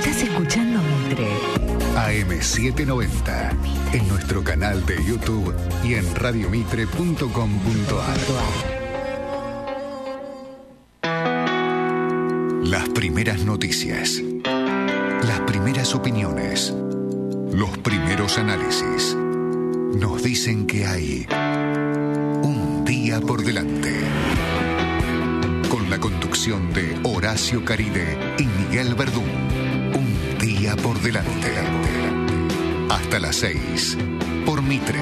Estás escuchando Mitre. AM790, en nuestro canal de YouTube y en radiomitre.com.ar. Las primeras noticias, las primeras opiniones, los primeros análisis nos dicen que hay un día por delante. Con la conducción de Horacio Caride y Miguel Verdún. Un día por delante. Hasta las 6 por Mitre.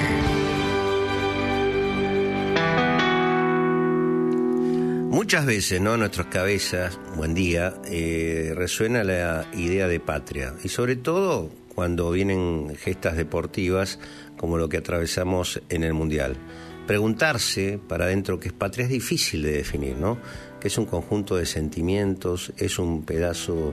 Muchas veces, ¿no?, en nuestras cabezas, buen día, resuena la idea de patria. Y sobre todo cuando vienen gestas deportivas como lo que atravesamos en el Mundial. Preguntarse para adentro qué es patria es difícil de definir, ¿no? Que es un conjunto de sentimientos, es un pedazo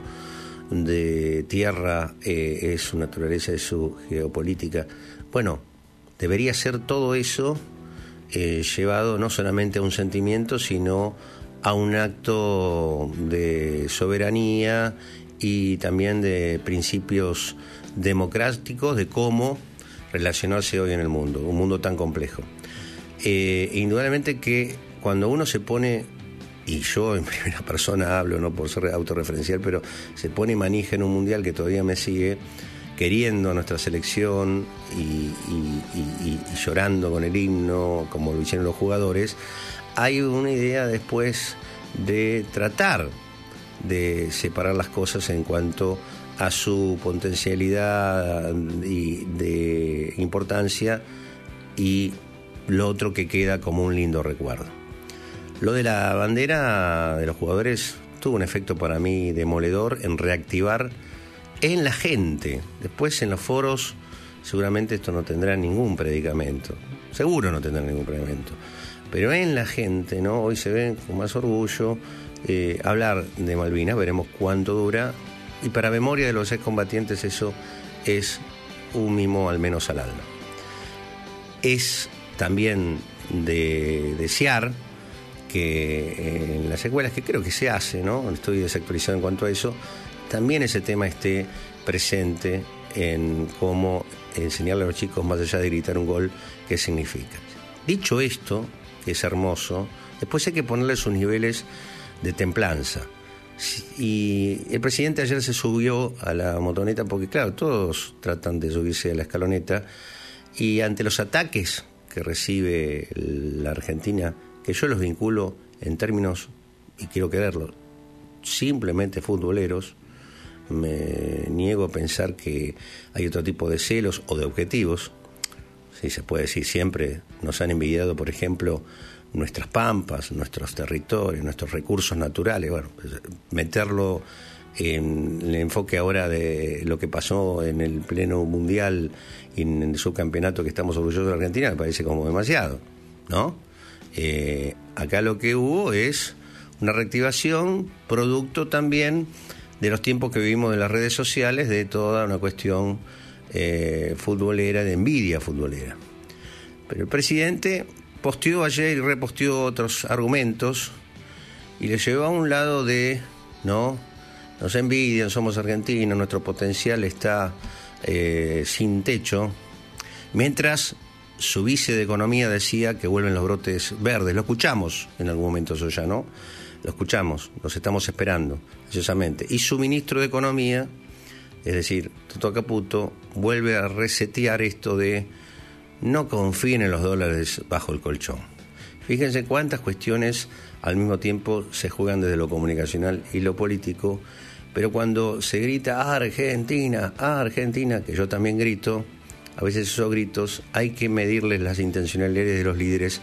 de tierra, es su naturaleza, es su geopolítica. Bueno, debería ser todo eso llevado no solamente a un sentimiento, sino a un acto de soberanía y también de principios democráticos de cómo relacionarse hoy en el mundo, un mundo tan complejo. Indudablemente que cuando uno se pone, y yo en primera persona hablo, no por ser autorreferencial, pero se pone manija en un mundial que todavía me sigue, queriendo a nuestra selección y llorando con el himno, como lo hicieron los jugadores, hay una idea después de tratar de separar las cosas en cuanto a su potencialidad y de importancia y lo otro que queda como un lindo recuerdo. Lo de la bandera de los jugadores tuvo un efecto para mí demoledor en reactivar en la gente. Después en los foros seguramente esto no tendrá ningún predicamento. Seguro no tendrá ningún predicamento. Pero en la gente, ¿no?, hoy se ven con más orgullo hablar de Malvinas, veremos cuánto dura. Y para memoria de los excombatientes eso es un mimo al menos al alma. Es también de desear que en las secuelas, que creo que se hace, ¿no?, estoy desactualizado en cuanto a eso, también ese tema esté presente en cómo enseñarle a los chicos, más allá de gritar un gol, qué significa. Dicho esto, que es hermoso, después hay que ponerle sus niveles de templanza. Y el presidente ayer se subió a la motoneta porque, claro, todos tratan de subirse a la escaloneta, y ante los ataques que recibe la Argentina, que yo los vinculo en términos, y quiero creerlo, simplemente futboleros, me niego a pensar que hay otro tipo de celos o de objetivos. Sí, se puede decir, siempre nos han envidiado, por ejemplo, nuestras pampas, nuestros territorios, nuestros recursos naturales. Bueno, pues, meterlo en el enfoque ahora de lo que pasó en el pleno mundial y en el subcampeonato que estamos orgullosos de Argentina me parece como demasiado, ¿no? Acá lo que hubo es una reactivación producto también de los tiempos que vivimos en las redes sociales, de toda una cuestión futbolera, de envidia futbolera. Pero el presidente posteó ayer y reposteó otros argumentos y le llevó a un lado de, ¿no?, nos envidian, somos argentinos, nuestro potencial está sin techo, mientras su vice de Economía decía que vuelven los brotes verdes. Lo escuchamos en algún momento eso ya, ¿no? Lo escuchamos, los estamos esperando, ansiosamente. Y su ministro de Economía, es decir, Toto Caputo, vuelve a resetear esto de no confíen en los dólares bajo el colchón. Fíjense cuántas cuestiones al mismo tiempo se juegan desde lo comunicacional y lo político, pero cuando se grita Argentina, que yo también grito, a veces esos gritos hay que medirles las intencionalidades de los líderes